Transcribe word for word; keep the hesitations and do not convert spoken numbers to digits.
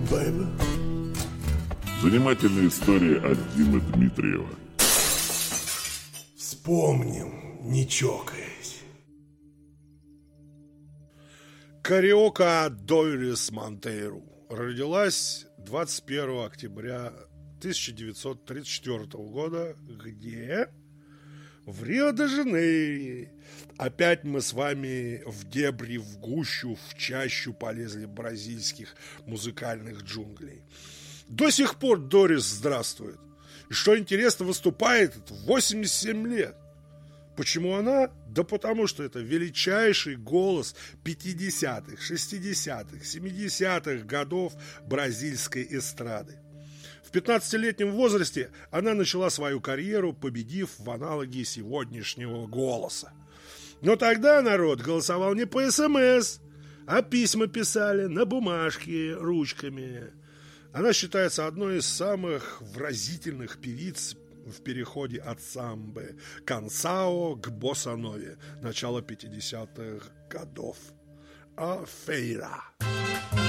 baby. Занимательная история от Димы Дмитриева. Вспомним, не чокаясь. Кариока Дорис Монтейру родилась двадцать первого октября тысяча девятьсот тридцать четвёртого года. Где? В Рио-де-Жанейро. Опять мы с вами в дебри, в гущу, в чащу полезли бразильских музыкальных джунглей. До сих пор Дорис здравствует. И что интересно, выступает в восемьдесят семь лет. Почему она? Да потому что это величайший голос пятидесятых, шестидесятых, семидесятых годов бразильской эстрады. В пятнадцатилетнем возрасте она начала свою карьеру, победив в аналоге сегодняшнего «Голоса». Но тогда народ голосовал не по СМС, а письма писали на бумажке ручками. Она считается одной из самых выразительных певиц в переходе от самбы кансао к боссанове начала пятидесятых годов. А Фейра.